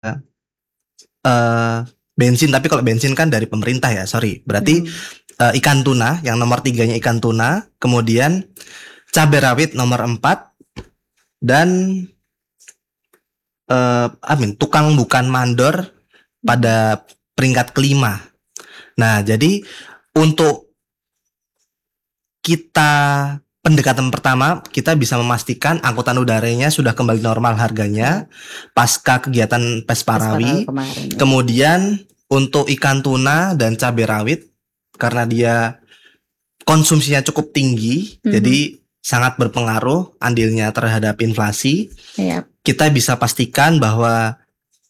eh, bensin, tapi kalau bensin kan dari pemerintah ya, sorry. Berarti ikan tuna, yang nomor 3-nya ikan tuna, kemudian cabai rawit nomor 4, dan tukang bukan mandor pada peringkat kelima. Nah, jadi untuk kita pendekatan pertama, kita bisa memastikan angkutan udaranya sudah kembali normal harganya pasca kegiatan Pesparawi. Kemudian untuk ikan tuna dan cabai rawit, karena dia konsumsinya cukup tinggi, jadi sangat berpengaruh andilnya terhadap inflasi. Kita bisa pastikan bahwa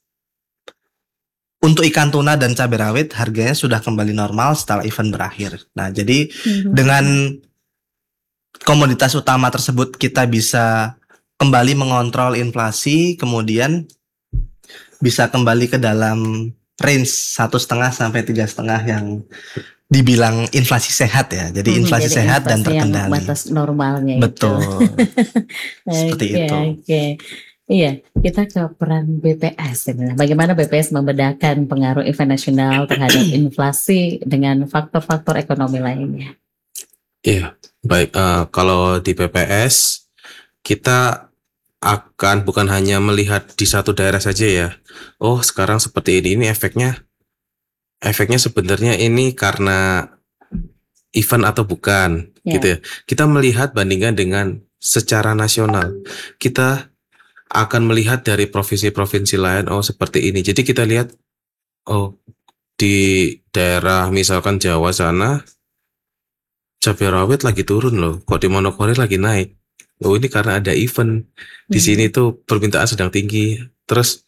untuk ikan tuna dan cabai rawit harganya sudah kembali normal setelah event berakhir. Nah, jadi dengan komoditas utama tersebut kita bisa kembali mengontrol inflasi, kemudian bisa kembali ke dalam range 1,5 sampai 3,5 yang dibilang inflasi sehat ya. Jadi inflasi sehat dan terkendali. Batas normalnya. Betul. Seperti itu. Oke. Iya, kita ke peran BPS. Bagaimana BPS membedakan pengaruh event nasional terhadap inflasi dengan faktor-faktor ekonomi lainnya? Iya, baik. Kalau di BPS kita akan bukan hanya melihat di satu daerah saja ya. Oh, sekarang seperti ini efeknya sebenarnya ini karena event atau bukan, gitu ya. Kita melihat bandingkan dengan secara nasional. Kita akan melihat dari provinsi-provinsi lain, oh seperti ini. Jadi kita lihat, oh di daerah misalkan Jawa sana cabai rawit lagi turun loh, kok di Manokwari lagi naik. Oh ini karena ada event. Di sini tuh permintaan sedang tinggi. Terus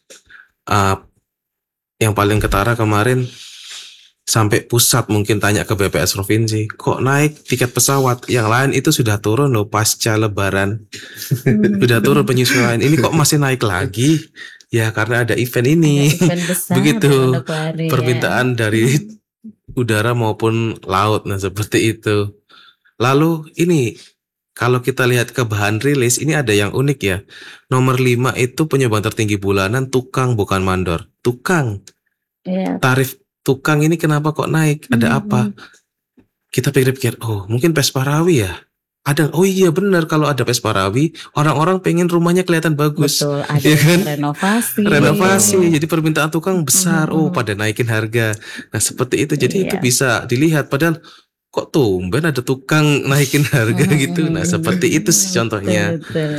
yang paling ketara kemarin sampai pusat mungkin tanya ke BPS provinsi, kok naik tiket pesawat? Yang lain itu sudah turun loh pasca lebaran. Sudah turun penyesuaian. Ini kok masih naik lagi? Ya karena ada event ini. Event besar. Begitu permintaan dari udara maupun laut. Nah seperti itu. Lalu ini kalau kita lihat ke bahan rilis, ini ada yang unik ya. Nomor 5 itu penyumbang tertinggi bulanan tukang bukan mandor. Tukang. Tarif tukang ini kenapa kok naik? Ada apa? Kita pikir-pikir, oh mungkin Pesparawi ya. Ada, oh iya benar, kalau ada Pesparawi, orang-orang pengen rumahnya kelihatan bagus. Betul, ada ya kan? Renovasi. Jadi permintaan tukang besar, oh pada naikin harga. Nah seperti itu, jadi itu bisa dilihat. Padahal kok tumben ada tukang naikin harga gitu. Nah seperti itu sih contohnya.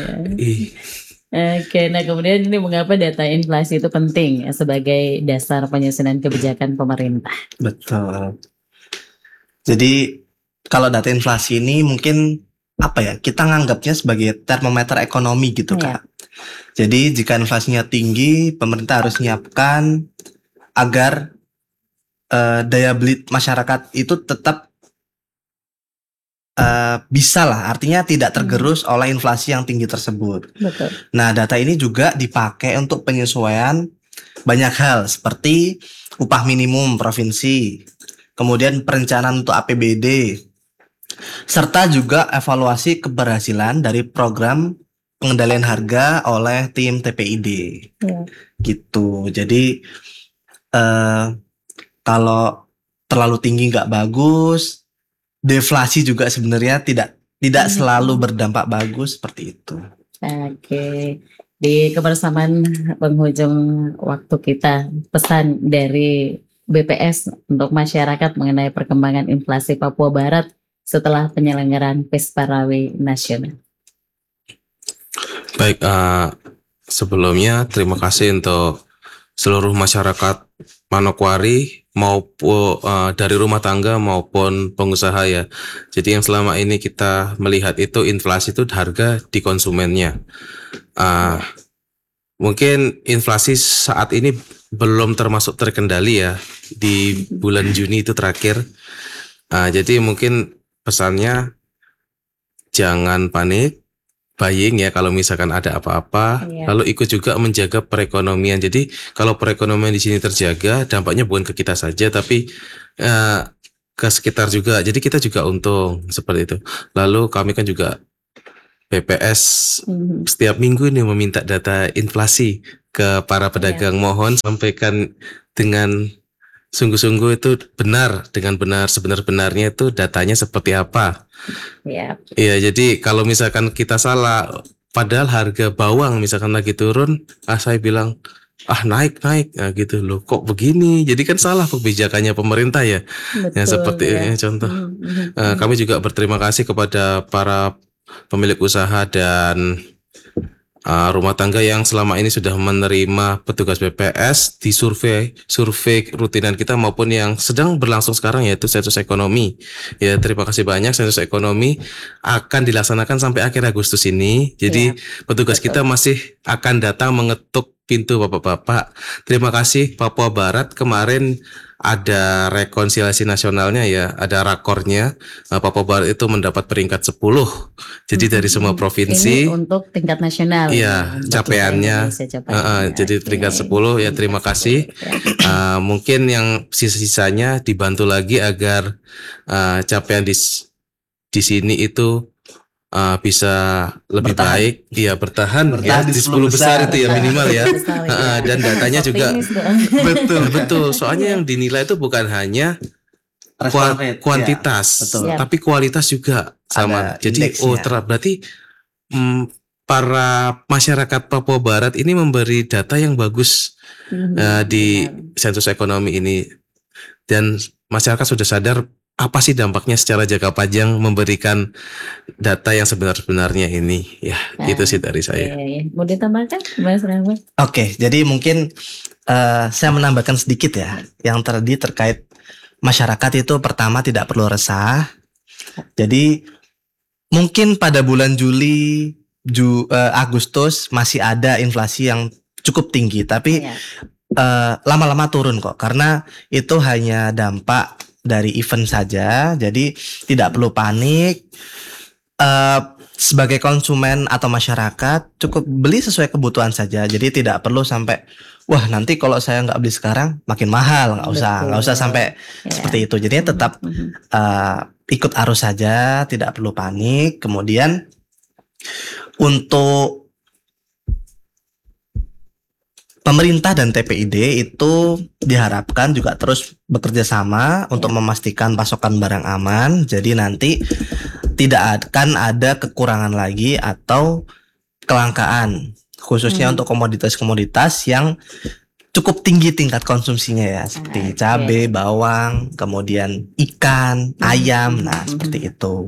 Oke, nah kemudian ini mengapa data inflasi itu penting ya, sebagai dasar penyusunan kebijakan pemerintah? Betul. Jadi kalau data inflasi ini mungkin kita nganggapnya sebagai termometer ekonomi gitu Kak. Jadi jika inflasinya tinggi, pemerintah harus menyiapkan agar daya beli masyarakat itu tetap bisa lah, artinya tidak tergerus oleh inflasi yang tinggi tersebut. Betul. Nah, data ini juga dipakai untuk penyesuaian banyak hal seperti upah minimum provinsi, kemudian perencanaan untuk APBD, serta juga evaluasi keberhasilan dari program pengendalian harga oleh tim TPID. Gitu. Jadi kalau terlalu tinggi nggak bagus, deflasi juga sebenarnya tidak selalu berdampak bagus seperti itu. Oke, di kebersamaan penghujung waktu kita, pesan dari BPS untuk masyarakat mengenai perkembangan inflasi Papua Barat setelah penyelenggaraan Pesparawi Nasional. Baik, sebelumnya terima kasih untuk seluruh masyarakat Manokwari maupun dari rumah tangga maupun pengusaha ya. Jadi yang selama ini kita melihat itu inflasi itu harga di konsumennya. Mungkin inflasi saat ini belum termasuk terkendali ya di bulan Juni itu terakhir. Jadi mungkin pesannya jangan panik. Buying ya kalau misalkan ada apa-apa, lalu ikut juga menjaga perekonomian. Jadi kalau perekonomian di sini terjaga, dampaknya bukan ke kita saja, tapi ke sekitar juga. Jadi kita juga untung seperti itu. Lalu kami kan juga BPS setiap minggu ini meminta data inflasi ke para pedagang. Mohon sampaikan dengan sungguh-sungguh itu benar, dengan benar sebenar-benarnya itu datanya seperti apa. Iya, jadi kalau misalkan kita salah, padahal harga bawang misalkan lagi turun, saya bilang naik, nah gitu loh, kok begini? Jadi kan salah kebijakannya pemerintah ya. Betul, yang seperti ini contoh. Kami juga berterima kasih kepada para pemilik usaha dan rumah tangga yang selama ini sudah menerima petugas BPS di survei rutinan kita maupun yang sedang berlangsung sekarang, yaitu sensus ekonomi. Ya, terima kasih banyak. Sensus ekonomi akan dilaksanakan sampai akhir Agustus ini. Jadi petugas kita masih akan datang mengetuk pintu bapak-bapak. Terima kasih Papua Barat, kemarin ada rekonsiliasi nasionalnya ya, ada rakornya. Papua Barat itu mendapat peringkat 10. Jadi dari semua provinsi. Ini untuk tingkat nasional. Iya, capaiannya. Jadi peringkat 10 ya, terima kasih. Mungkin yang sisa-sisanya dibantu lagi agar capaian di sini itu bisa lebih baik, bertahan ya, di 10 besar itu ya minimal ya. Dan datanya juga betul. Soalnya yang dinilai itu bukan hanya kuantitas, tapi kualitas juga sama. Jadi berarti para masyarakat Papua Barat ini memberi data yang bagus di sensus ekonomi ini, dan masyarakat sudah sadar apa sih dampaknya secara jangka panjang memberikan data yang sebenar-benarnya ini. Ya, itu sih dari saya. Mau ditambahkan, Mas Rahmat? Oke, jadi mungkin saya menambahkan sedikit ya. Yang tadi terkait masyarakat itu, pertama tidak perlu resah. Jadi mungkin pada bulan Juli, Agustus masih ada inflasi yang cukup tinggi, tapi lama-lama turun kok, karena itu hanya dampak dari event saja. Jadi tidak perlu panik. Sebagai konsumen atau masyarakat cukup beli sesuai kebutuhan saja. Jadi tidak perlu sampai nanti kalau saya nggak beli sekarang makin mahal. Nggak usah sampai seperti itu. Jadi tetap ikut arus saja, tidak perlu panik. Kemudian untuk pemerintah dan TPID itu diharapkan juga terus bekerja sama untuk memastikan pasokan barang aman. Jadi nanti tidak akan ada kekurangan lagi atau kelangkaan, khususnya untuk komoditas-komoditas yang cukup tinggi tingkat konsumsinya ya, seperti cabai, bawang, kemudian ikan, ayam, seperti itu.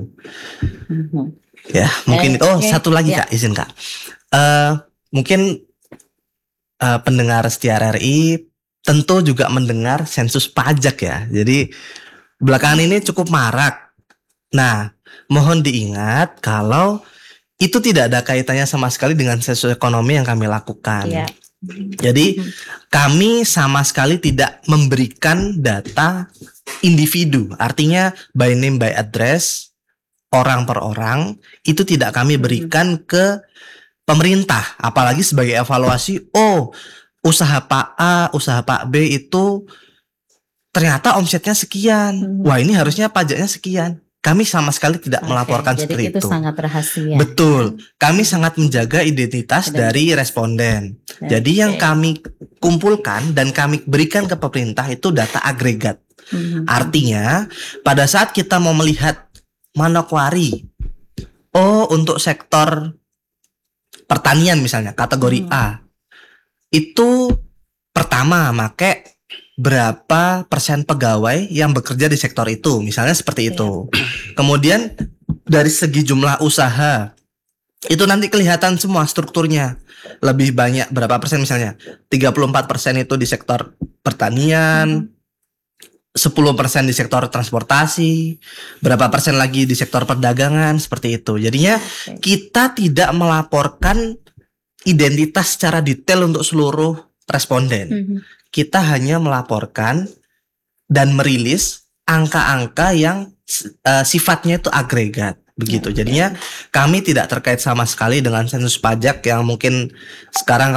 Ya, mungkin satu lagi Kak, izin Kak. Mungkin pendengar setia RRI tentu juga mendengar sensus pajak ya. Jadi belakangan ini cukup marak. Nah, mohon diingat kalau itu tidak ada kaitannya sama sekali dengan sensus ekonomi yang kami lakukan. Jadi kami sama sekali tidak memberikan data individu. Artinya by name by address, orang per orang, itu tidak kami berikan ke pemerintah, apalagi sebagai evaluasi. Usaha Pak A, usaha Pak B itu ternyata omsetnya sekian. Wah, ini harusnya pajaknya sekian. Kami sama sekali tidak melaporkan seperti itu. Jadi itu sangat rahasia. Betul. Kami sangat menjaga identitas dari responden. Jadi yang kami kumpulkan dan kami berikan ke pemerintah itu data agregat. Artinya pada saat kita mau melihat Manokwari, untuk sektor pertanian misalnya kategori A, itu pertama make berapa persen pegawai yang bekerja di sektor itu, misalnya seperti itu. Kemudian dari segi jumlah usaha itu nanti kelihatan semua strukturnya, lebih banyak berapa persen, misalnya 34% itu di sektor pertanian, 10% di sektor transportasi, berapa persen lagi di sektor perdagangan, seperti itu. Jadinya kita tidak melaporkan identitas secara detail untuk seluruh responden. Kita hanya melaporkan dan merilis angka-angka yang sifatnya itu agregat, begitu. Jadinya kami tidak terkait sama sekali dengan sensus pajak yang mungkin sekarang kalau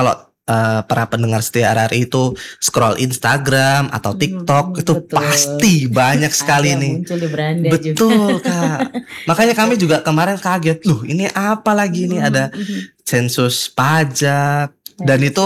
para pendengar setia RRI itu scroll Instagram atau TikTok itu betul. pasti banyak sekali Ada nih. muncul di beranda juga. Betul Kak. Makanya kami juga kemarin kaget, loh ini apa lagi nih, ada sensus pajak dan itu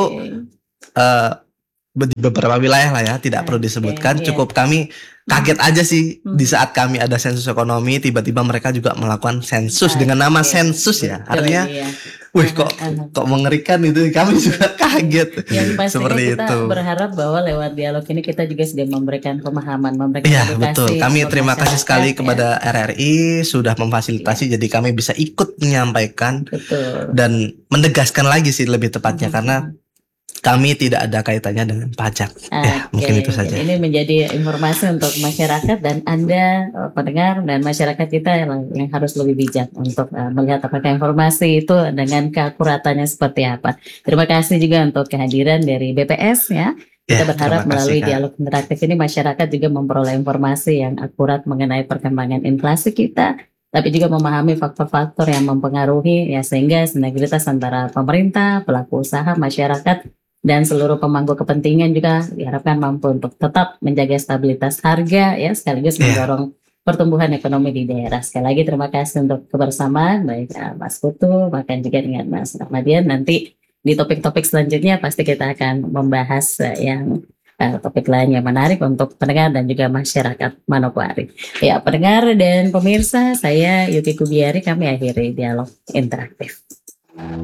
di beberapa wilayah lah ya, tidak perlu disebutkan. iya. Cukup kami kaget aja sih di saat kami ada sensus ekonomi, tiba-tiba mereka juga melakukan sensus dengan nama sensus ya. Betul, Artinya, iya. wih kok mengerikan itu, kami juga kaget. Yang pastinya Seperti kita itu. berharap bahwa lewat dialog ini kita juga sudah memberikan pemahaman, memberikan Iya edukasi betul. Kami untuk terima kasih masyarakat, sekali ya. kepada RRI sudah memfasilitasi, jadi kami bisa ikut menyampaikan Betul. dan menegaskan lagi sih lebih tepatnya karena kami tidak ada kaitannya dengan pajak. Ya, mungkin itu saja. Jadi ini menjadi informasi untuk masyarakat dan Anda pendengar dan masyarakat kita yang harus lebih bijak untuk melihat apakah informasi itu dengan keakuratannya seperti apa. Terima kasih juga untuk kehadiran dari BPS ya. Kita berharap melalui dialog interaktif ini masyarakat juga memperoleh informasi yang akurat mengenai perkembangan inflasi kita, tapi juga memahami faktor-faktor yang mempengaruhi ya, sehingga sinergitas antara pemerintah, pelaku usaha, masyarakat dan seluruh pemangku kepentingan juga diharapkan mampu untuk tetap menjaga stabilitas harga ya, sekaligus mendorong pertumbuhan ekonomi di daerah. Sekali lagi terima kasih untuk kebersamaan baik Mas Putu bahkan juga dengan Mas Rahmadian. Nanti di topik-topik selanjutnya pasti kita akan membahas yang topik lain yang menarik untuk pendengar dan juga masyarakat Manokwari. Ya, pendengar dan pemirsa, saya Yuki Kubiari, kami akhiri dialog interaktif.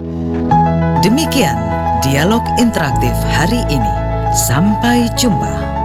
Demikian dialog interaktif hari ini. Sampai jumpa.